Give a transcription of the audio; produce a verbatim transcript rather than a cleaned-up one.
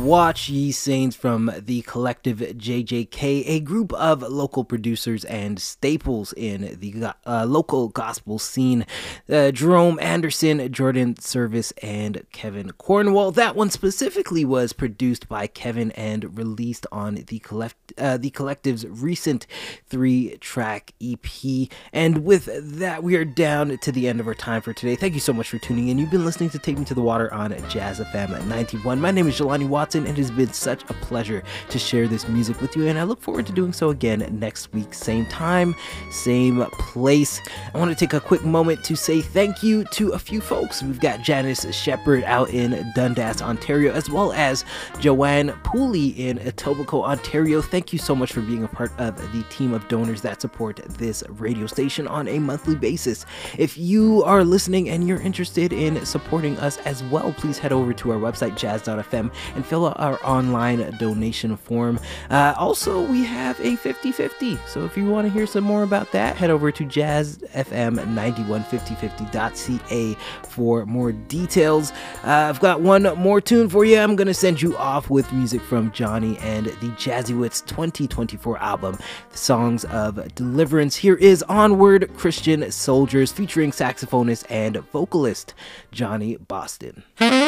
Watch Ye Saints from the collective J J K, a group of local producers and staples in the uh, local gospel scene. Uh, Jerome Anderson, Jordan Service, and Kevin Cornwall. That one specifically was produced by Kevin and released on the collect uh, the collective's recent three-track E P. And with that, we are down to the end of our time for today. Thank you so much for tuning in. You've been listening to Take Me to the Water on Jazz F M ninety-one. My name is Jelani Watson, and it has been such a pleasure to share this music with you, and I look forward to doing so again next week. Same time, same place. I want to take a quick moment to say thank you to a few folks. We've got Janice Shepard out in Dundas, Ontario, as well as Joanne Pooley in Etobicoke, Ontario. Thank you so much for being a part of the team of donors that support this radio station on a monthly basis. If you are listening and you're interested in supporting us as well, please head over to our website, jazz dot f m, and fill out our online donation form. Uh, also, we have a fifty fifty, so if you want to hear some more about that, head over to jazz f m ninety-one fifty fifty dot c a for more details. Uh, I've got one more tune for you. I'm going to send you off with music from Johnny and the Jazzywits twenty twenty-four album, The Songs of Deliverance. Here is Onward Christian Soldiers featuring saxophonist and vocalist Johnny Boston.